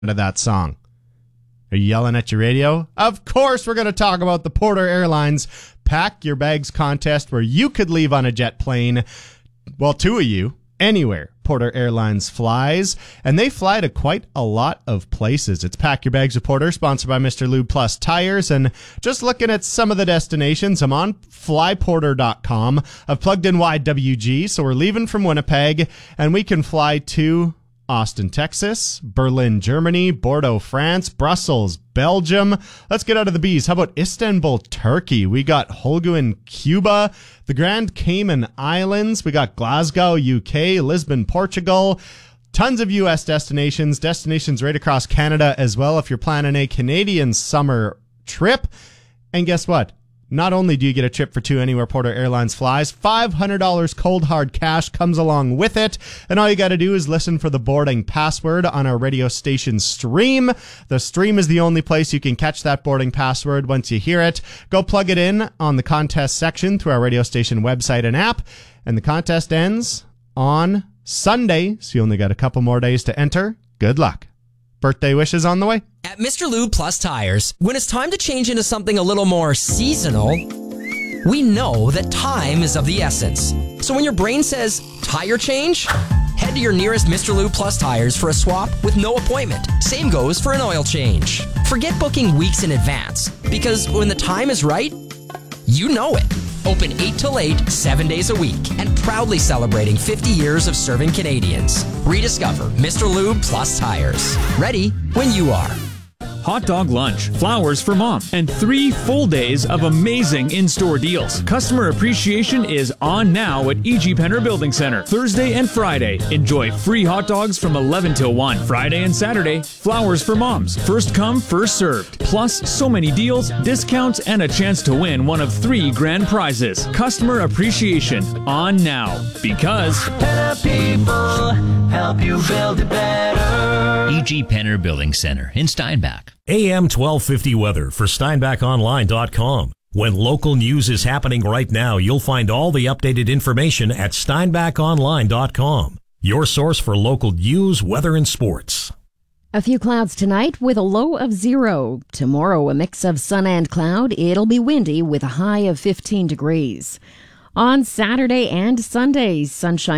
of that song. Are you yelling at your radio? Of course we're going to talk about the Porter Airlines Pack Your Bags contest where you could leave on a jet plane, well, two of you, anywhere Porter Airlines flies, and they fly to quite a lot of places. It's Pack Your Bags with Porter, sponsored by Mr. Lube Plus Tires, and just looking at some of the destinations, I'm on flyporter.com. I've plugged in YWG, so we're leaving from Winnipeg, and we can fly to Austin, Texas, Berlin, Germany, Bordeaux, France, Brussels, Belgium. Let's get out of the B's. How about Istanbul, Turkey? We got Holguin, Cuba, the Grand Cayman Islands. We got Glasgow, UK, Lisbon, Portugal. Tons of U.S. destinations right across Canada as well if you're planning a Canadian summer trip. And guess what? Not only do you get a trip for two anywhere Porter Airlines flies, $500 cold hard cash comes along with it. And all you got to do is listen for the boarding password on our radio station stream. The stream is the only place you can catch that boarding password once you hear it. Go plug it in on the contest section through our radio station website and app. And the contest ends on Sunday, so you only got a couple more days to enter. Good luck. Birthday wishes on the way. At Mr. Lube Plus Tires, when it's time to change into something a little more seasonal, we know that time is of the essence. So when your brain says, tire change, head to your nearest Mr. Lube Plus Tires for a swap with no appointment. Same goes for an oil change. Forget booking weeks in advance, because when the time is right, you know it. Open 8 till 8, 7 days a week, and proudly celebrating 50 years of serving Canadians. Rediscover Mr. Lube Plus Tires. Ready when you are. Hot dog lunch, flowers for mom, and 3 full days of amazing in-store deals. Customer appreciation is on now at E.G. Penner Building Center. Thursday and Friday, enjoy free hot dogs from 11 till 1. Friday and Saturday, flowers for moms. First come, first served. Plus, so many deals, discounts, and a chance to win one of 3 grand prizes. Customer appreciation on now. Because Penner people help you build it better. E.G. Penner Building Center in Steinbach. AM 1250 weather for SteinbachOnline.com. When local news is happening right now, you'll find all the updated information at SteinbachOnline.com. Your source for local news, weather, and sports. A few clouds tonight with a low of 0. Tomorrow, a mix of sun and cloud. It'll be windy with a high of 15 degrees. On Saturday and Sunday, sunshine